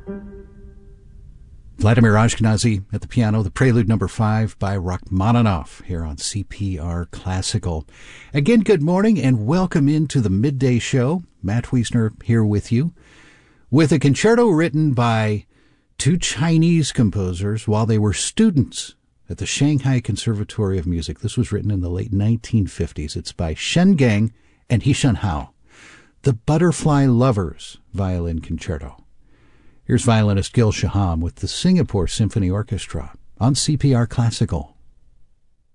Vladimir Ashkenazy at the piano, the Prelude No. 5 by Rachmaninoff here on CPR Classical. Again, good morning and welcome into the Midday Show. Matt Wiesner here with you with a concerto written by two Chinese composers while they were students at the Shanghai Conservatory of Music. This was written in the late 1950s. It's by Shen Geng and He-Shun Hao. The Butterfly Lovers Violin Concerto. Here's violinist Gil Shaham with the Singapore Symphony Orchestra on CPR Classical.